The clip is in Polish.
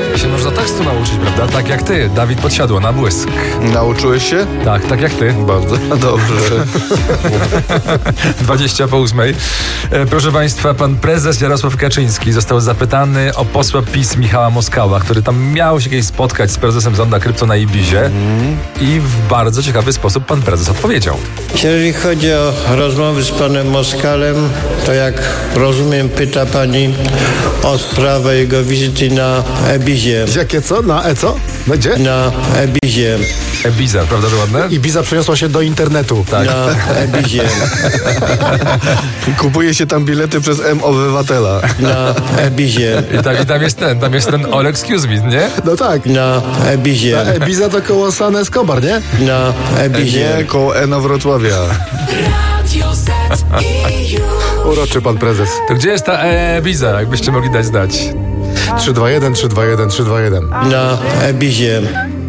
Się można tekstu nauczyć, prawda? Tak jak ty, Dawid Podsiadło, na błysk. Nauczyłeś się? Tak jak ty. Bardzo dobrze. 20:08. Proszę Państwa, pan prezes Jarosław Kaczyński został zapytany o posła PiS Michała Moskała, który tam miał się kiedyś spotkać z prezesem Zonda Krypto na Ibizie i w bardzo ciekawy sposób pan prezes odpowiedział. Jeżeli chodzi o rozmowy z panem Moskalem, to jak rozumiem, pyta pani o sprawę jego wizyty na Ebizie. Jakie co? Na co? No gdzie? Na Ebizie. Ibiza, prawda, że ładne? Ibiza przeniosła się do internetu. Tak. Na Ebizie. Kupuje się tam bilety przez M-Obywatela. Na Ebizie. I tam jest ten all excuse me, nie? No tak. Na Ebizie. Ibiza to koło San Escobar, nie? Na Ebizie. Nie, koło Eno Wrocławia. Uroczy pan prezes. To gdzie jest ta Ibiza, jakbyście mogli dać znać? 321, 321, 321. Na Ebizie.